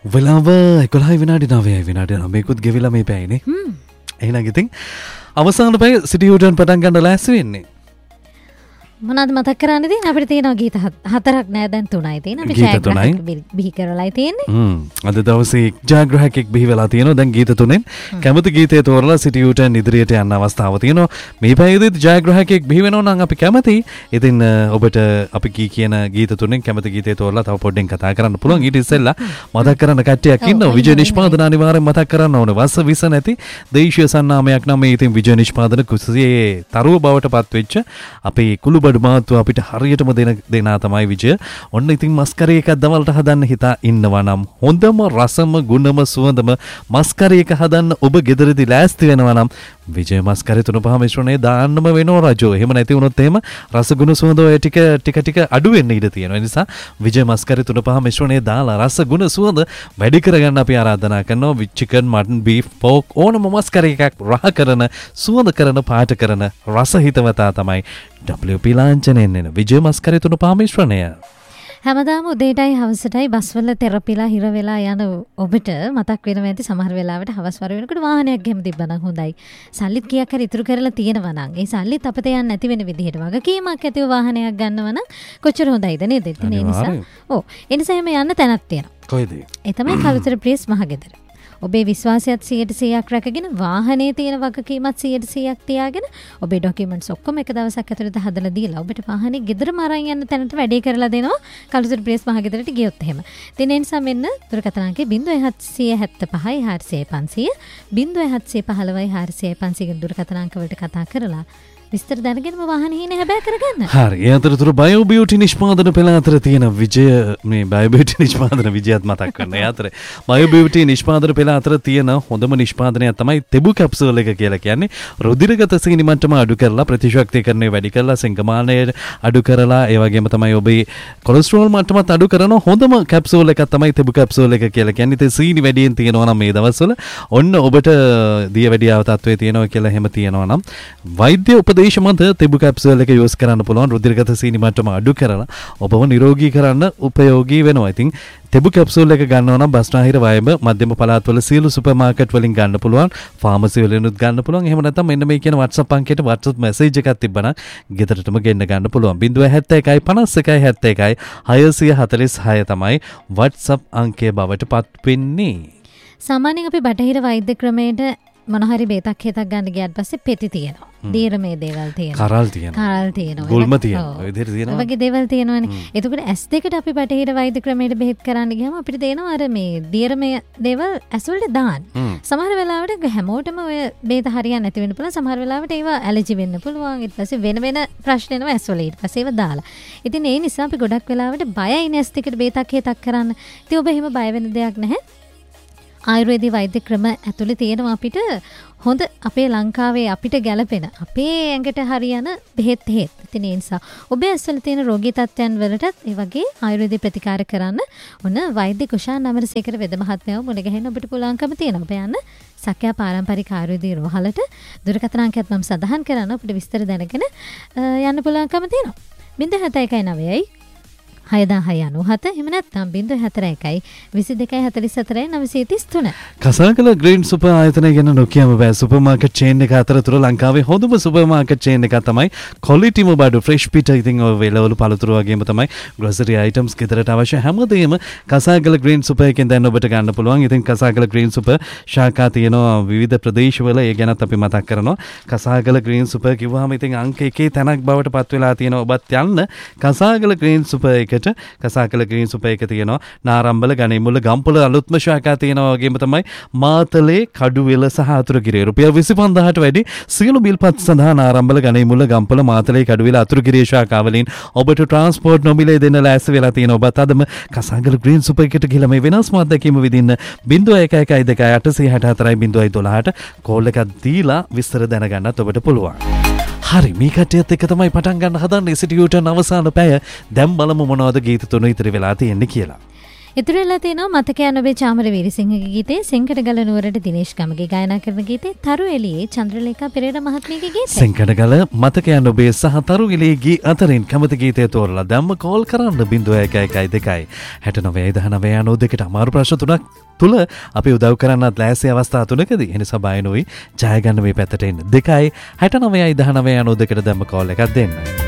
වෙලාව 11 විනාඩි 9යි විනාඩි 9කුත් ගෙවිලා මේ පැයනේ. එහෙනම් ඉතින් අවසාන පැය සිටි යූටර්න් පටන් ගන්න ලෑස්ති වෙන්නේ. මොනවද මතක් කරන්නේ තියෙන්නේ? අපිට තියෙනවා ගීත හතරක් නෑ දැන් තුනයි තියෙන. අපි ජයග්‍රහකෙක් බිහි කරලායි තියෙන්නේ. අද දවසේ ජයග්‍රහකෙක් බිහි වෙලා තියෙනවා. දැන් ගීත තුනෙන් කැමති ගීතය තෝරලා සිටි යූටර්න් ඉදිරියට යන්න අවස්ථාව තියෙනවා. මේ පැයේදී ජයග්‍රහකෙක් බිහි වෙනවා නම් අපි කැමති. ඉතින් ඔබට අපි කියන ගීත තුනෙන් කැමති ගීතය තෝරලා තව පොඩ්ඩෙන් කතා කරන්න පුළුවන්. ඊට ඉස්සෙල්ලා මතක් කරන්න කට්ටියක් ඉන්නවා. විජය නිෂ්පාදන අනිවාර්යෙන් මතක් කරන්න ඕනේ. වස විස නැති දේශීය සන්නාමයක් නම් මේ ඉතින් විජය නිෂ්පාදන කුසසියේ තරුව බවට පත් වෙච්ච අපේ කුළු බඩු මාත්තු අපිට හරියටම දෙනා තමයි විජය. ඔන්න ඉතින් මස්කරි එකක් දවල්ට හදන්න හිතා ඉන්නවා නම් හොඳම රසම ගුණම සුවඳම මස්කරි එක හදන්න ඔබ ගෙදරදී ලෑස්ති වෙනවා නම් විජය මස්කරි 3-5 මිශ්‍රණය දාන්නම වෙනවා රජෝ. එහෙම නැති වුණොත් එහෙම රස ගුණ සුවඳ ඔය ටික අඩු වෙන්න ඉඩ තියෙනවා. ඒ නිසා විජය මස්කරි 3-5 මිශ්‍රණය දාලා රස ගුණ සුවඳ වැඩි කරගන්න අපි ආරාධනා කරනවා. චිකන් මටන් බීෆ් පෝක් ඕනම මස්කරි එකක් රහ කරන සුවඳ කරන පාට කරන රස හිතවතා තමයි WP ලාංඡනයෙන් එන විජය මස්කරි 3-5 මිශ්‍රණය. හැමදාම උදේටයි හවසටයි බස්වල තෙරපිලා හිර වෙලා යන ඔබට මතක් වෙනවා ඇති සමහර වෙලාවට හවස් වර වෙනකොට වාහනයක් ගෙම තිබ්බනම් හොඳයි. සල්ලිත් කීයක් හරි ඉතුරු කරලා තියෙනවා නම් ඒ සල්ලිත් අපිට යන්න නැති වෙන විදිහට වගකීමක් ඇතිව වාහනයක් ගන්නවා නම් කොච්චර හොඳයිද නේද? ඒ නිසා එහෙම යන්න තැනක් තියෙනවා. කොයිද? ඒ තමයි කලුතර ප්‍රේස් මහගෙදර. ඔබේ විශ්වාසයත් 100%ක් රැකගෙන වාහනේ තියෙන වගකීමත් 100%ක් තියාගෙන ඔබේ ડોකියුමන්ට්ස් ඔක්කොම එක දවසක් ඇතුළත හදලා දීලා ඔබට වාහනේ ගෙදරම අරන් යන්න තැනට වැඩේ කරලා දෙනවා කලුතර ප්‍රේස් මහගෙදරට ගියොත් එහෙම. ඉතින් ඒ නිසා මෙන්න දුරකථන අංකේ 0775 400 0715 400 දුරකථන අංක වලට කතා කරලා විස්තර දැනගෙනම වාහනේ හිනේ හැබෑ කරගන්න. හරි. ඒ අතරතුර බයෝ බියුටි නිෂ්පාදන පෙළ අතර තියෙන විජය මේ බයෝ බියුටි නිෂ්පාදන විජයත් මතක් කරන්න. ඒ අතර බයෝ බියුටි නිෂ්පාදන පෙළ අතර තියෙන හොඳම නිෂ්පාදනයක් තමයි තෙබු කැප්සූල් එක කියලා කියන්නේ. රුධිරගත සීනි මට්ටම අඩු කරලා ප්‍රතිශක්තිකරණය වැඩි කරලා සෙන්ගමානය අඩු කරලා ඒ වගේම තමයි ඔබේ කොලෙස්ටරෝල් මට්ටමත් අඩු කරන හොඳම කැප්සූල් එකක් තමයි තෙබු කැප්සූල් එක කියලා කියන්නේ. ඉතින් සීනි වැඩියෙන් තියෙනවා නම් මේ දවස්වල ඔන්න ඔබට දියවැඩියාව තත්ත්වයේ තියෙනවා කියලා එහෙම තියෙනවා නම් වෛද්‍ය උපදේශ මත තෙබු කැප්සූල් එක යූස් කරන්න පුළුවන්. රුධිරගත සීනි මට්ටම අඩු කරලා ඔබව නිරෝගී කරන්න උපයෝගී වෙනවා. ඉතින් තෙබු කැප්සූල් එක ගන්නවා නම් බස්නාහිර වයඹ මධ්‍යම පළාත්වල සියලු සුපර් මාකට් වලින් ගන්න පුළුවන්. ෆාමසි වලිනුත් ගන්න පුළුවන්. එහෙම නැත්නම් මෙන්න මේ කියන WhatsApp අංකයට WhatsApp මැසේජ් එකක් තිබ්බනම් ගෙදරටම ගෙන්න ගන්න පුළුවන්. 071 51 71 646 තමයි WhatsApp අංකය බවට පත් වෙන්නේ. සාමාන්‍යයෙන් අපි බටහිර වෛද්‍ය ක්‍රමයට මොන හරි බේතක් හේතක් ගන්න ගියාට පස්සේ පෙති තියෙනවා. දීර්මේ දේවල් තියෙනවා. කරල් තියෙනවා. ගුල්ම තියෙනවා. ඔය විදිහට තියෙනවා. වගේ දේවල් තියෙනවානේ. එතකොට S2කට අපි බටහිර වෛද්‍ය ක්‍රමයට බෙහෙත් කරන්න ගියාම අපිට දෙනවා අර මේ දීර්මේ දේවල් ඇස් වලට දාන්න. සමහර වෙලාවට හැමෝටම ඔය බේත හරියන්නේ නැති වෙන්න පුළුවන්. සමහර වෙලාවට ඒවා ඇලර්ජි වෙන්න පුළුවන්. ඊට පස්සේ වෙන ප්‍රශ්න එනවා ඇස් වල. ඊට පස්සේ ඒවා දාලා. ඉතින් ඒ නිසා අපි ගොඩක් වෙලාවට බයයි S2කට බේතක් හේතක් කරන්න. ඉතින් ඔබ එහෙම බය වෙන දෙයක් නැහැ. ආයුර්වේදී වෛද්‍ය ක්‍රම ඇතුලේ තියෙනවා අපිට හොඳ අපේ ලංකාවේ අපිට ගැළපෙන අපේ ඇඟට හරියන බෙහෙත් හේත්. ඉතින් ඒ නිසා ඔබේ ඇස්වල තියෙන රෝගී තත්ත්වයන් වලටත් ඒ වගේ ආයුර්වේදී ප්‍රතිකාර කරන්න ඔන්න වෛද්‍ය කුෂාන් අමරසේකර වෙද මහත්මයාව මුණ ගැහෙන්න ඔබට පුළුවන්කම තියෙනවා. ඔබ යන්න සක්‍යා පාරම්පරික ආයුර්වේදී රෝහලට දුරකථන අංකයත් මම සඳහන් කරන්න අපිට විස්තර දැනගෙන යන්න පුළුවන්කම තියෙනවා. 071 6,697 එහෙම නැත්නම් 041 22 44 933. කසාකල ග්‍රීන් සුපර් ආයතනය ගැන නොකියම බෑ. සුපර් මාකට් චේන් එක අතරතුර ලංකාවේ හොඳම සුපර් මාකට් චේන් එක තමයි ක්වොලිටිම බඩු ෆ්‍රෙෂ් පිට. ඉතින් ඔය වෙලවලු පළතුරු වගේම තමයි ග්‍රොසරි අයිටම්ස් ගෙදරට අවශ්‍ය හැමදේම කසාකල ග්‍රීන් සුපර් එකෙන් දැන් ඔබට ගන්න පුළුවන්. ඉතින් කසාකල ග්‍රීන් සුපර් ශාඛා තියෙනවා විවිධ ප්‍රදේශවල. ඒ ගැනත් අපි මතක් කරනවා. කසාකල ග්‍රීන් සුපර් කිව්වහම ඉතින් අංක 1 තැනක් බවට පත් වෙලා තියෙනවා. ඔබත් යන්න කසාකල ග්‍රීන් සුපර් එක කසාකල ග්‍රීන් සුපර් එක තියෙනවා. නාරම්බල ගණේමුල්ල ගම්පොළ අලුත්ම ශාඛා තියෙනවා. වගේම තමයි මාතලේ කඩුවෙල සහ අතුරුගිරිය. රුපියල් 25000ට වැඩි සියලු බිල්පත් සඳහා නාරම්බල ගණේමුල්ල ගම්පොළ මාතලේ කඩුවෙල අතුරුගිරිය ශාඛාවලින් ඔබට ට්‍රාන්ස්පෝර්ට් නොමිලේ දෙන්න ලෑස්ති වෙලා තියෙනවා. ඔබත් අදම කසාකල ග්‍රීන් සුපර් එකට ගිහලා මේ වෙනස්ම අත්දැකීම විඳින්න 0112 කෝල් එකක් දීලා විස්තර දැනගන්නත් ඔබට පුළුවන්. හරි මේ කට්ටියත් එක්ක තමයි පටන් ගන්න හදන්නේ සිටි යූටර්න් අවසාන පැය. දැන් බලමු මොනවද ගීත තුන ඉතිරි වෙලා තියෙන්නේ කියලා. ඉතුරු වෙලා තියෙනවා මතකයන් ඔබේ චාමර වීරසිංහගේ ගීතේ, සෙන්කඩගල නුවරට දිනේෂ් ගමගේ ගායනා කරන ගීතේ, තරු එළියේ චන්ද්‍රලේඛා පෙරේරා මහත්මියගේ ගීතේ. සෙන්කඩගල මතකයන් ඔබේ සහ තරු එළියේ ගී අතරින් කැමති ගීතය තෝරලා දැම්ම කෝල් කරන්න 0112 69 92 අමාරු ප්‍රශ්න තුනක් තුල අපි උදව් කරන්නත් ලෑස්ති අවස්ථා තුනකදී. එනිසා බය නොවි ජය ගන්න මේ පැත්තට එන්න. 2 69 19 92 දැම්ම කෝල් එකක් දෙන්න.